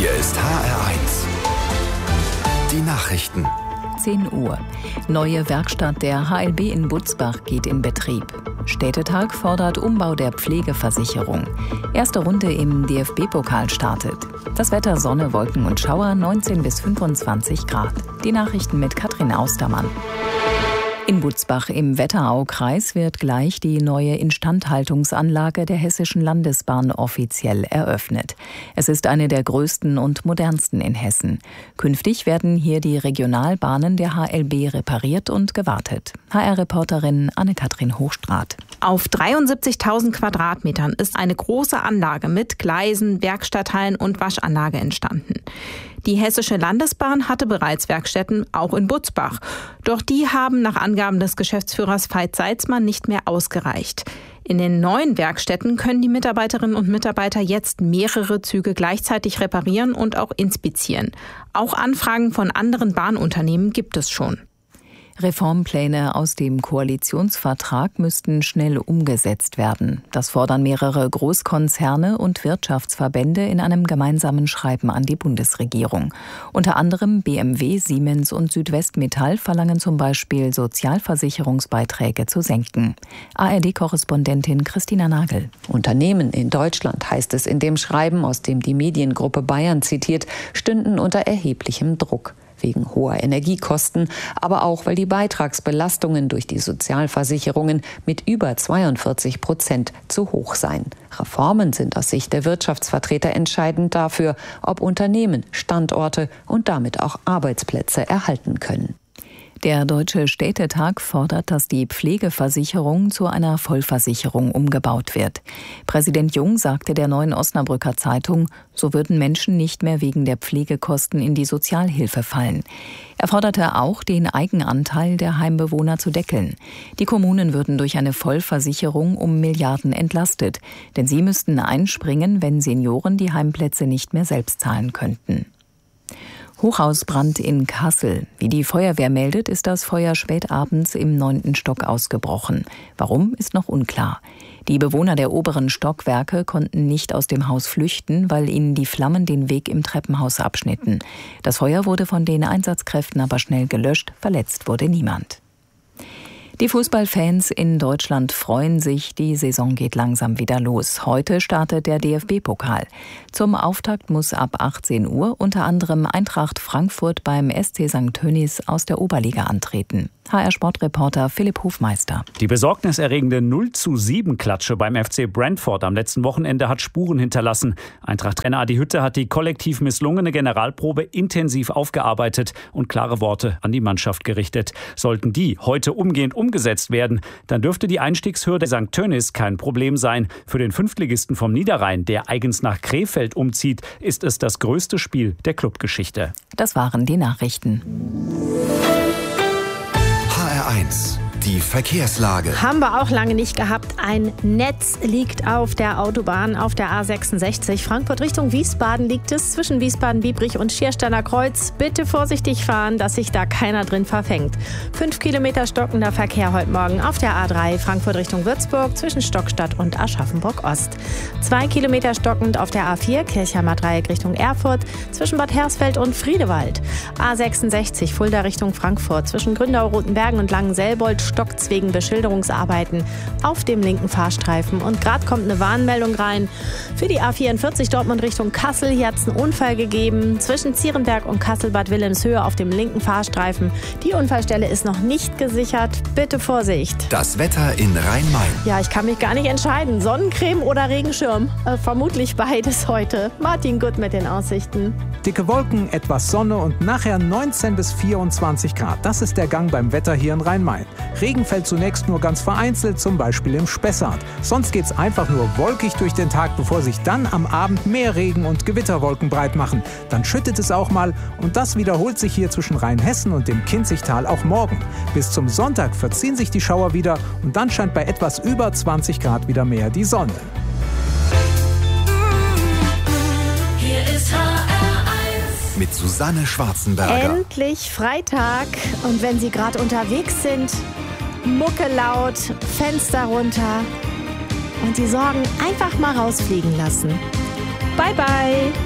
Hier ist HR1. Die Nachrichten. 10 Uhr. Neue Werkstatt der HLB in Butzbach geht in Betrieb. Städtetag fordert Umbau der Pflegeversicherung. Erste Runde im DFB-Pokal startet. Das Wetter: Sonne, Wolken und Schauer, 19 bis 25 Grad. Die Nachrichten mit Katrin Austermann. In Butzbach im Wetteraukreis wird gleich die neue Instandhaltungsanlage der Hessischen Landesbahn offiziell eröffnet. Es ist eine der größten und modernsten in Hessen. Künftig werden hier die Regionalbahnen der HLB repariert und gewartet. HR-Reporterin Anne-Kathrin Hochstraat. Auf 73.000 Quadratmetern ist eine große Anlage mit Gleisen, Werkstatthallen und Waschanlage entstanden. Die Hessische Landesbahn hatte bereits Werkstätten, auch in Butzbach. Doch die haben nach Angaben des Geschäftsführers Veit Salzmann nicht mehr ausgereicht. In den neuen Werkstätten können die Mitarbeiterinnen und Mitarbeiter jetzt mehrere Züge gleichzeitig reparieren und auch inspizieren. Auch Anfragen von anderen Bahnunternehmen gibt es schon. Reformpläne aus dem Koalitionsvertrag müssten schnell umgesetzt werden. Das fordern mehrere Großkonzerne und Wirtschaftsverbände in einem gemeinsamen Schreiben an die Bundesregierung. Unter anderem BMW, Siemens und Südwestmetall verlangen zum Beispiel, Sozialversicherungsbeiträge zu senken. ARD-Korrespondentin Christina Nagel. Unternehmen in Deutschland, heißt es in dem Schreiben, aus dem die Mediengruppe Bayern zitiert, stünden unter erheblichem Druck. Wegen hoher Energiekosten, aber auch, weil die Beitragsbelastungen durch die Sozialversicherungen mit über 42% zu hoch seien. Reformen sind aus Sicht der Wirtschaftsvertreter entscheidend dafür, ob Unternehmen Standorte und damit auch Arbeitsplätze erhalten können. Der Deutsche Städtetag fordert, dass die Pflegeversicherung zu einer Vollversicherung umgebaut wird. Präsident Jung sagte der Neuen Osnabrücker Zeitung, so würden Menschen nicht mehr wegen der Pflegekosten in die Sozialhilfe fallen. Er forderte auch, den Eigenanteil der Heimbewohner zu deckeln. Die Kommunen würden durch eine Vollversicherung um Milliarden entlastet, denn sie müssten einspringen, wenn Senioren die Heimplätze nicht mehr selbst zahlen könnten. Hochhausbrand in Kassel. Wie die Feuerwehr meldet, ist das Feuer spät abends im 9. Stock ausgebrochen. Warum, ist noch unklar. Die Bewohner der oberen Stockwerke konnten nicht aus dem Haus flüchten, weil ihnen die Flammen den Weg im Treppenhaus abschnitten. Das Feuer wurde von den Einsatzkräften aber schnell gelöscht, verletzt wurde niemand. Die Fußballfans in Deutschland freuen sich, die Saison geht langsam wieder los. Heute startet der DFB-Pokal. Zum Auftakt muss ab 18 Uhr unter anderem Eintracht Frankfurt beim SC St. Tönnies aus der Oberliga antreten. HR-Sportreporter Philipp Hofmeister. Die besorgniserregende 0:7-Klatsche beim FC Brentford am letzten Wochenende hat Spuren hinterlassen. Eintracht-Trainer Adi Hütter hat die kollektiv misslungene Generalprobe intensiv aufgearbeitet und klare Worte an die Mannschaft gerichtet. Sollten die heute umgehend umgesetzt werden, dann dürfte die Einstiegshürde St. Tönnies kein Problem sein. Für den Fünftligisten vom Niederrhein, der eigens nach Krefeld umzieht, ist es das größte Spiel der Clubgeschichte. Das waren die Nachrichten. HR1, die Verkehrslage. Haben wir auch lange nicht gehabt. Ein Netz liegt auf der Autobahn, auf der A66. Frankfurt Richtung Wiesbaden liegt es zwischen Wiesbaden-Biebrich und Schiersteiner Kreuz. Bitte vorsichtig fahren, dass sich da keiner drin verfängt. 5 Kilometer stockender Verkehr heute Morgen auf der A3 Frankfurt Richtung Würzburg zwischen Stockstadt und Aschaffenburg-Ost. 2 Kilometer stockend auf der A4 Kirchheimer Dreieck Richtung Erfurt zwischen Bad Hersfeld und Friedewald. A66 Fulda Richtung Frankfurt zwischen Gründau-Rotenbergen und Langenselbold stockt's wegen Beschilderungsarbeiten auf dem linken Fahrstreifen. Und gerade kommt eine Warnmeldung rein für die A44 Dortmund Richtung Kassel. Hier hat es einen Unfall gegeben zwischen Zierenberg und Kassel-Bad Wilhelmshöhe auf dem linken Fahrstreifen. Die Unfallstelle ist noch nicht gesichert. Bitte Vorsicht. Das Wetter in Rhein-Main. Ja, ich kann mich gar nicht entscheiden. Sonnencreme oder Regenschirm? Vermutlich beides heute. Martin Gutt mit den Aussichten. Dicke Wolken, etwas Sonne und nachher 19 bis 24 Grad. Das ist der Gang beim Wetter hier in Rhein-Main. Regen fällt zunächst nur ganz vereinzelt, zum Beispiel im Spessart. Sonst geht's einfach nur wolkig durch den Tag, bevor sich dann am Abend mehr Regen und Gewitterwolken breit machen. Dann schüttet es auch mal und das wiederholt sich hier zwischen Rheinhessen und dem Kinzigtal auch morgen. Bis zum Sonntag verziehen sich die Schauer wieder und dann scheint bei etwas über 20 Grad wieder mehr die Sonne. Hier ist HR1 Mit Susanne Schwarzenberger. Endlich Freitag und wenn Sie gerade unterwegs sind, Mucke laut, Fenster runter und die Sorgen einfach mal rausfliegen lassen. Bye bye!